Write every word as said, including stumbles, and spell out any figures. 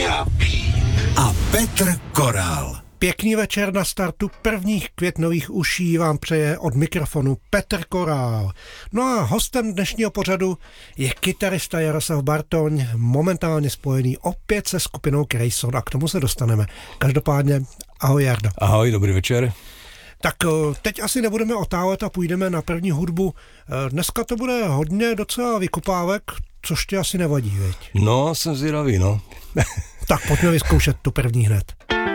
a Petr Korál. Pěkný večer na startu prvních květnových uší vám přeje od mikrofonu Petr Korál. No a hostem dnešního pořadu je kytarista Jaroslav Bartoň, momentálně spojený opět se skupinou Krejson a k tomu se dostaneme. Každopádně ahoj Jardo. Ahoj, dobrý večer. Tak teď asi nebudeme otálet a půjdeme na první hudbu. Dneska to bude hodně docela vykopávek, což ti asi nevadí, viď? No, jsem zvědavý, no. Tak pojďme vyzkoušet tu první hned.